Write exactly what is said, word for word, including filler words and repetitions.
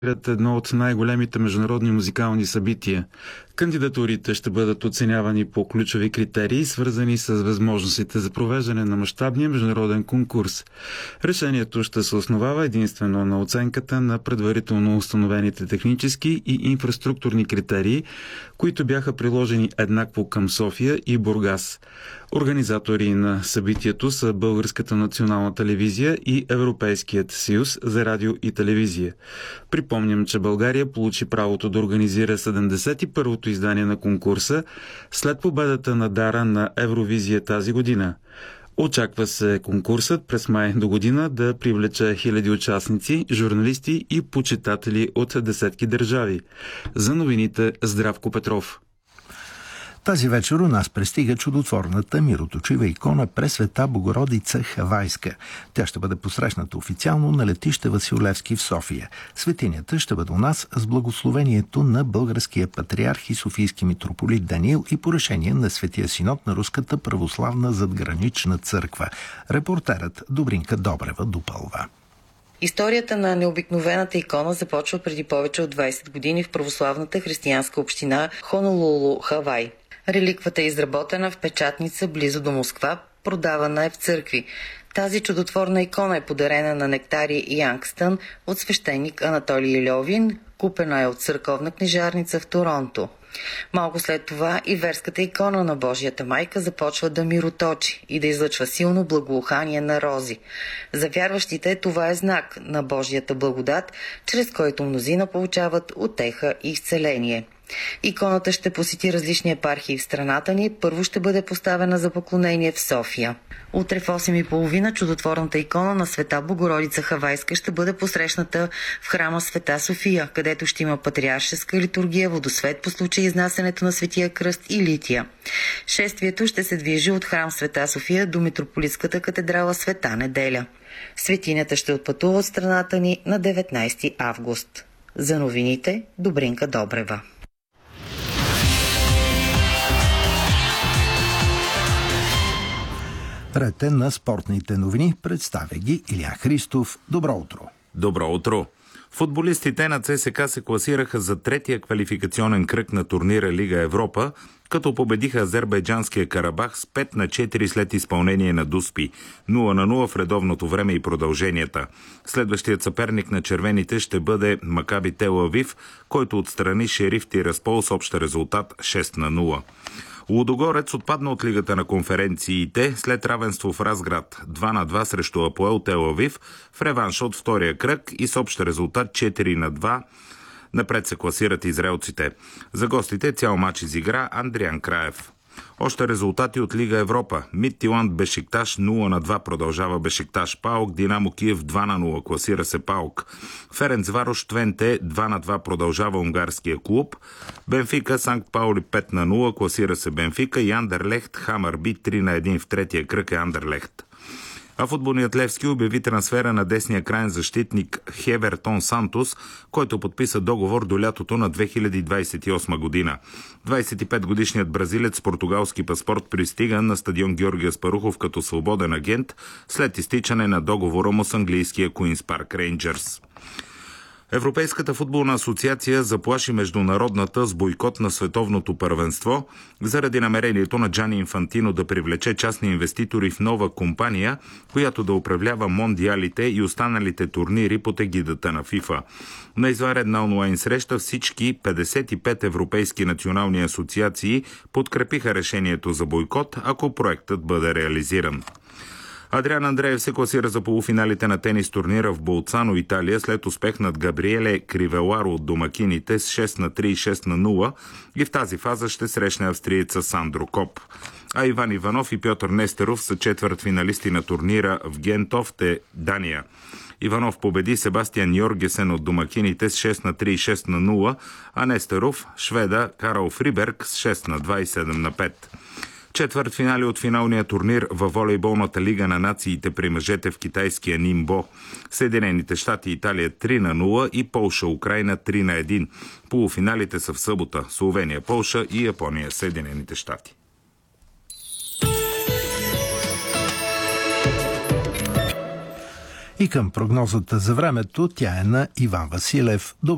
едно от най-големите международни музикални събития. Кандидатурите ще бъдат оценявани по ключови критерии, свързани с възможностите за провеждане на мащабния международен конкурс. Решението ще се основава единствено на оценката на предварително установените технически и инфраструктурни критерии, които бяха приложени еднакво към София и Бургас. Организатори на събитието са Българската национална телевизия и Европейският съюз за радио и телевизия. Припомням, че България получи правото да организира седемдесет и първото издание на конкурса след победата на Дара на Евровизия тази година. Очаква се конкурсът през май до година да привлече хиляди участници, журналисти и почитатели от десетки държави. За новините Здравко Петров. Тази вечер у нас пристига чудотворната мироточива икона Пресвета Богородица Хавайска. Тя ще бъде посрещната официално на летище Васил Левски в София. Светинята ще бъде у нас с благословението на българския патриарх и софийски митрополит Даниил и по решение на Светия синод на Руската православна задгранична църква. Репортерът Добринка Добрева допълва. Историята на необикновената икона започва преди повече от двайсет години в православната християнска община Хонолулу, Хавай. Реликвата е изработена в печатница близо до Москва, продавана е в църкви. Тази чудотворна икона е подарена на Нектари Янгстън от свещеник Анатолий Льовин, купена е от църковна книжарница в Торонто. Малко след това и верската икона на Божията майка започва да мироточи и да излъчва силно благоухание на рози. За вярващите това е знак на Божията благодат, чрез който мнозина получават утеха и изцеление. Иконата ще посети различни епархии в страната ни. Първо ще бъде поставена за поклонение в София. Утре в осем и половина чудотворната икона на Света Богородица Хавайска ще бъде посрещната в храма Света София, където ще има патриаршеска литургия, водосвет по случай изнасянето на Светия кръст и лития. Шествието ще се движи от храм Света София до митрополитската катедрала Света Неделя. Светинята ще отпътува от страната ни на деветнайсети август. За новините Добринка Добрева. Ред е на спортните новини. Представя ги Илиян Христов. Добро утро! Добро утро! Футболистите на ЦСКА се класираха за третия квалификационен кръг на турнира Лига Европа, като победиха азербайджанския Карабах с пет на четири след изпълнение на Дуспи, нула на нула в редовното време и продълженията. Следващият съперник на червените ще бъде Макаби Тел Авив, който отстрани Шериф Тираспол с общ резултат шест на нула. Лудогорец отпадна от Лигата на конференциите след равенство в Разград два на два срещу Апоел Тел Авив в реванша от втория кръг и с общ резултат четири на два. Напред се класират израелците. За гостите цял матч изигра Андриан Краев. Още резултати от Лига Европа. Мидтиланд Бешикташ нула на два продължава Бешикташ Паук, Динамо Киев два на нула класира се Паук. Ференцварош Твенте два на два продължава унгарския клуб. Бенфика Санкт Паули пет на нула класира се Бенфика и Андерлехт Хамърби три на един в третия кръг е Андерлехт. А футболният Левски обяви трансфера на десния крайен защитник Хевертон Сантос, който подписа договор до лятото на две хиляди двайсет и осма година. двайсет и пет годишният бразилец с португалски паспорт пристига на стадион Георги Аспарухов като свободен агент след изтичане на договора му с английския Куинс Парк Рейнджърс. Европейската футболна асоциация заплаши международната с бойкот на световното първенство заради намерението на Джани Инфантино да привлече частни инвеститори в нова компания, която да управлява мондиалите и останалите турнири под егидата на ФИФА. На извънредна онлайн среща всички петдесет и пет европейски национални асоциации подкрепиха решението за бойкот, ако проектът бъде реализиран. Адриан Андреев се класира за полуфиналите на тенис турнира в Болцано, Италия, след успех над Габриеле Кривеларо от домакините с шест на три и шест на нула и в тази фаза ще срещне австриеца Сандро Коп. А Иван Иванов и Пьотър Нестеров са четвъртфиналисти на турнира в Гентофте, Дания. Иванов победи Себастиан Йоргесен от домакините с шест на три и шест на нула, а Нестеров шведа Карл Фриберг с шест на два и седем на пет. Четвърт финали от финалния турнир във волейболната лига на нациите при мъжете в китайския Нимбо. Съединените щати и Италия три на нула и Полша Украйна три на един. Полуфиналите са в събота. Словения, Полша и Япония, Съединените щати. И към прогнозата за времето, тя е на Иван Василев. Добро